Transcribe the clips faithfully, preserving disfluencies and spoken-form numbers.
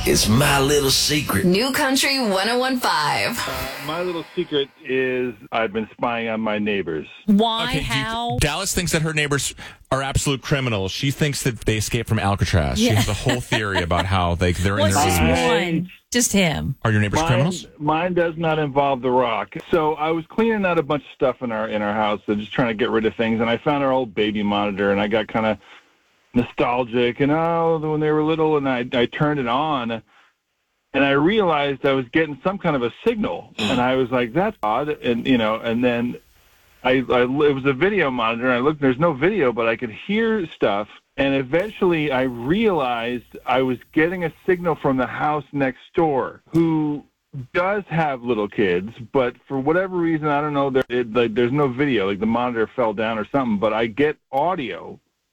It's my little secret. New Country one oh one point five. Uh, my little secret is I've been spying on my neighbors. Why? Okay, do you- How? Dallas thinks that her neighbors are absolute criminals. She thinks that they escaped from Alcatraz. Yeah. She has a whole theory about how they, they're Well, in it's their just basement. one. Just him. Are your neighbors Mine, criminals? mine does not involve The Rock. So I was cleaning out a bunch of stuff in our in our house and just trying to get rid of things, and I found our old baby monitor, and I got kind of nostalgic, and oh, when they were little, and I I turned it on, and I realized I was getting some kind of a signal, and I was like, that's odd, and you know, and then I, I it was a video monitor, and I looked, there's no video, but I could hear stuff. And eventually I realized I was getting a signal from the house next door, who does have little kids, but for whatever reason, I don't know, there, it, like, there's no video, like the monitor fell down or something, but I get audio.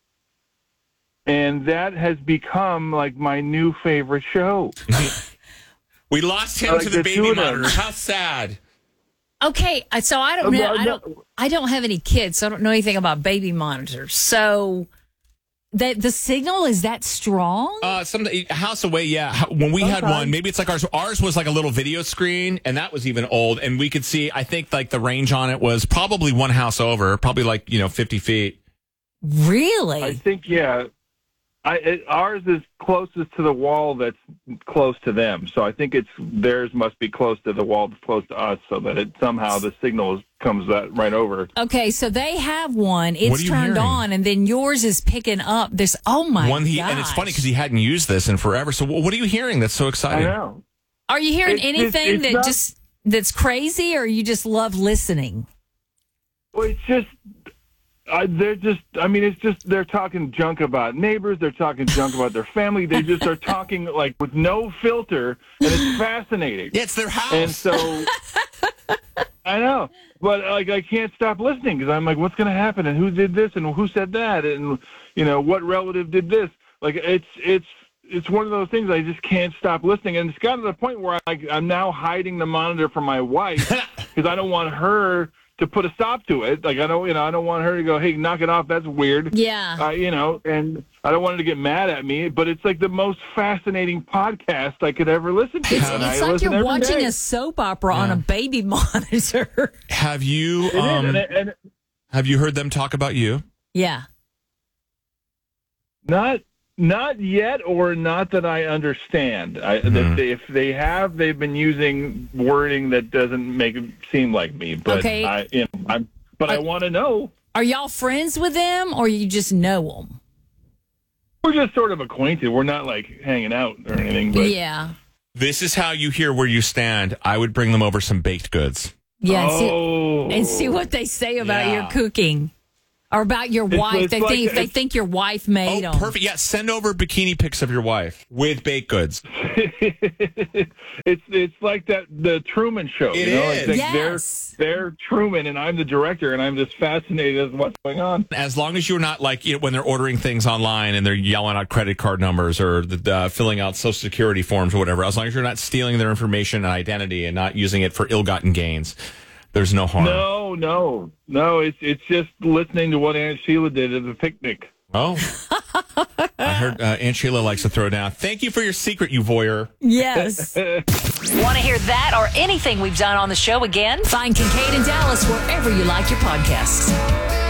And that has become like my new favorite show. We lost him Like to the the baby two of them. monitor. How sad. Okay, so I don't Uh, know. well, I don't. I don't have any kids, so I don't know anything about baby monitors. So, the the signal is that strong? Uh, some a house away, yeah. How- When we had Okay. one, maybe it's like ours. Ours was like a little video screen, and that was even old. And we could see. I think like the range on it was probably one house over, probably like you know fifty feet. Really? I think, yeah. I, it, ours is closest to the wall that's close to them. So I think it's theirs must be close to the wall that's close to us, so that it somehow the signal comes that right over. Okay, so they have one. What It's are you turned hearing? on, and then yours is picking up. There's oh my One he gosh. and it's funny because he hadn't used this in forever. So wh- what are you hearing that's so I exciting? know. Are you hearing It's- it's- anything it's that not- just that's crazy, or you just love listening? Well, it's just, I, they're just, I mean, it's just, they're talking junk about neighbors. They're talking junk about their family. They just are talking like with no filter, and it's fascinating. Yeah, it's their house. And so, I know, but like I can't stop listening because I'm like, what's going to happen, and who did this, and who said that, and you know, what relative did this? Like, it's it's it's one of those things I just can't stop listening, and it's gotten to the point where I, like, I'm now hiding the monitor from my wife because I don't want her to put a stop to it. Like I don't, you know, I don't want her to go, hey, knock it off. That's weird. Yeah. Uh, you know, and I don't want her to get mad at me, but it's like the most fascinating podcast I could ever listen to. It's, and it's I like listen you're every watching day. a soap opera on Yeah. a baby monitor. have you It is, um, and, and have you heard them talk about you? Yeah. not not yet, or not that I understand. I, Mhm. that they, if they have, they've been using wording that doesn't make it seem like me. But Okay. I, you know, I'm, but I Uh, want to know. Are y'all friends with them, or you just know them? We're just sort of acquainted. We're not like hanging out or anything. But Yeah. This is how you hear where you stand. I would bring them over some baked goods. Yeah. And see, oh, and see what they say about Yeah. your cooking. Or about your It's- wife. it's they like- think if they it's- think your wife made Oh, them. perfect. Yeah, send over bikini pics of your wife with baked goods. it's it's like that the Truman Show. It you know? is. Like Yes. They're they're Truman, and I'm the director, and I'm just fascinated as what's going on. As long as you're not like you know, when they're ordering things online and they're yelling out credit card numbers or the, uh, filling out social security forms or whatever, as long as you're not stealing their information and identity and not using it for ill-gotten gains, there's no harm. No, no, no. It's it's just listening to what Aunt Sheila did at the picnic. Oh. I heard uh, Aunt Sheila likes to throw down. Thank you for your secret, you voyeur. Yes. Want to hear that or anything we've done on the show again? Find Kincaid and Dallas wherever you like your podcasts.